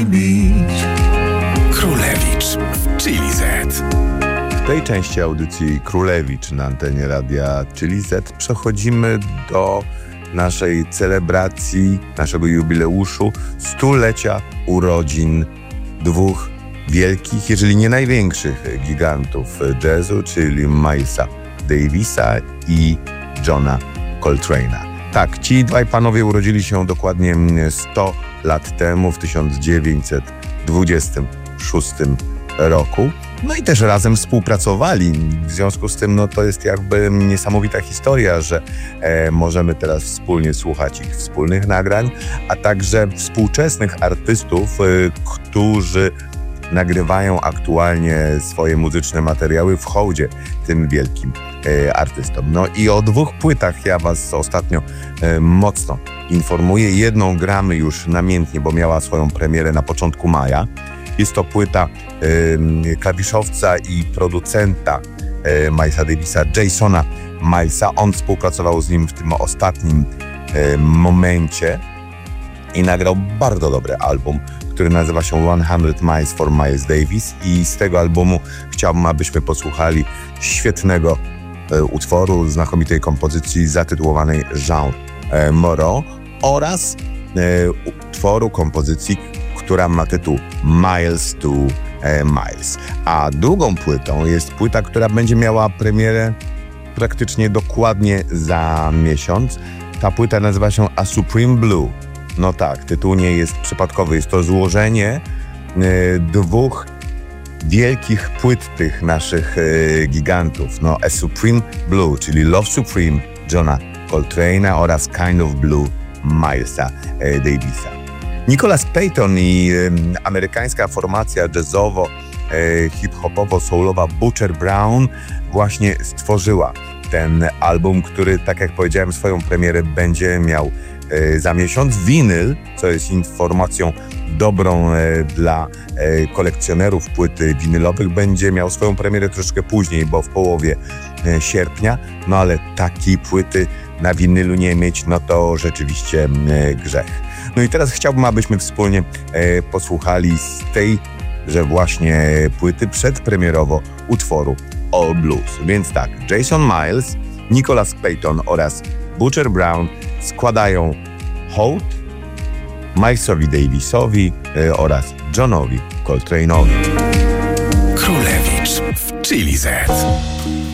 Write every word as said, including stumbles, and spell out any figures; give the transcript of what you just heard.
Królewicz w Chili Z. W tej części audycji Królewicz na antenie radia Chili Z przechodzimy do naszej celebracji, naszego jubileuszu stulecia urodzin dwóch wielkich, jeżeli nie największych gigantów jazzu, czyli Milesa Davisa i Johna Coltrane'a. Tak, ci dwaj panowie urodzili się dokładnie sto lat temu, w tysiąc dziewięćset dwudziestym szóstym roku. No i też razem współpracowali. W związku z tym no, to jest jakby niesamowita historia, że e, możemy teraz wspólnie słuchać ich wspólnych nagrań, a także współczesnych artystów, e, którzy nagrywają aktualnie swoje muzyczne materiały w hołdzie tym wielkim e, artystom. No i o dwóch płytach ja was ostatnio e, mocno informuję. Jedną gramy już namiętnie, bo miała swoją premierę na początku maja. Jest to płyta e, klawiszowca i producenta e, Milesa Davisa, Jasona Milesa. On współpracował z nim w tym ostatnim e, momencie i nagrał bardzo dobry album, który nazywa się sto Miles for Miles Davis, i z tego albumu chciałbym, abyśmy posłuchali świetnego e, utworu, znakomitej kompozycji zatytułowanej Jean e, Moreau oraz e, utworu, kompozycji, która ma tytuł Miles to e, Miles. A drugą płytą jest płyta, która będzie miała premierę praktycznie dokładnie za miesiąc. Ta płyta nazywa się A Supreme Blue. No tak, tytuł nie jest przypadkowy. Jest to złożenie y, dwóch wielkich płyt tych naszych y, gigantów. No, A Supreme Blue, czyli Love Supreme Johna Coltrane'a oraz Kind of Blue Milesa y, Davisa. Nicholas Payton i y, amerykańska formacja jazzowo, y, hip-hopowo-soulowa Butcher Brown właśnie stworzyła ten album, który, tak jak powiedziałem, swoją premierę będzie miał za miesiąc. Winyl, co jest informacją dobrą e, dla e, kolekcjonerów płyt winylowych, będzie miał swoją premierę troszkę później, bo w połowie e, sierpnia. No ale takiej płyty na winylu nie mieć, no to rzeczywiście e, grzech. No i teraz chciałbym, abyśmy wspólnie e, posłuchali z tej, że właśnie płyty przedpremierowo utworu All Blues. Więc tak, Jason Miles, Nicholas Payton oraz Butcher Brown składają hołd Milesowi Davisowi y, oraz Johnowi Coltrane'owi. Królewicz w Chili Z.